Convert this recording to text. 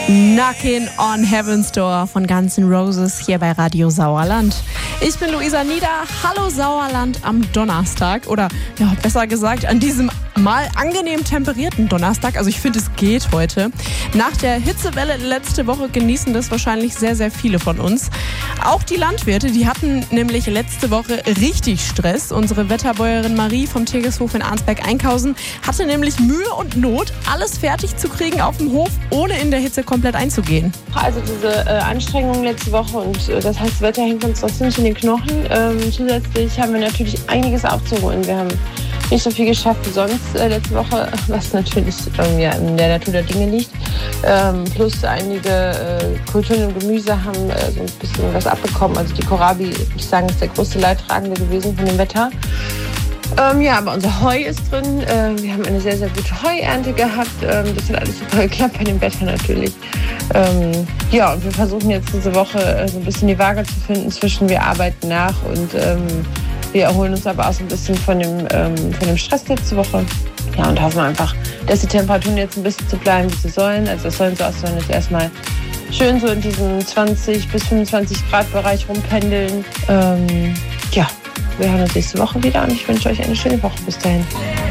Knockin' on Heaven's Door von Guns N' Roses hier bei Radio Sauerland. Ich bin Luisa Nieder. Hallo Sauerland am Donnerstag oder ja, besser gesagt an diesem mal angenehm temperierten Donnerstag. Also ich finde, es geht heute. Nach der Hitzewelle letzte Woche genießen das wahrscheinlich sehr, sehr viele von uns. Auch die Landwirte, die hatten nämlich letzte Woche richtig Stress. Unsere Wetterbäuerin Marie vom Tegeshof in Arnsberg-Einkhausen hatte nämlich Mühe und Not, alles fertig zu kriegen auf dem Hof, ohne in der Hitze komplett einzugehen. Also diese Anstrengung letzte Woche und das heißt, das Wetter hängt uns noch ziemlich in den Knochen. Zusätzlich haben wir natürlich einiges aufzuholen. Wir haben nicht so viel geschafft wie sonst letzte Woche, was natürlich in der Natur der Dinge liegt. Plus einige Kulturen und Gemüse haben so ein bisschen was abbekommen. Also die Kohlrabi, würde ich sagen, ist der größte Leidtragende gewesen von dem Wetter. Aber unser Heu ist drin. Wir haben eine sehr, sehr gute Heuernte gehabt. Das hat alles super geklappt bei dem Wetter natürlich. Und wir versuchen jetzt diese Woche so ein bisschen die Waage zu finden zwischen wir arbeiten nach und wir erholen uns aber auch so ein bisschen von dem Stress letzte Woche. Ja, und hoffen einfach, dass die Temperaturen jetzt ein bisschen so bleiben, wie sie sollen. Also das sollen jetzt erstmal schön so in diesem 20 bis 25 Grad Bereich rumpendeln. Wir hören uns nächste Woche wieder und ich wünsche euch eine schöne Woche bis dahin.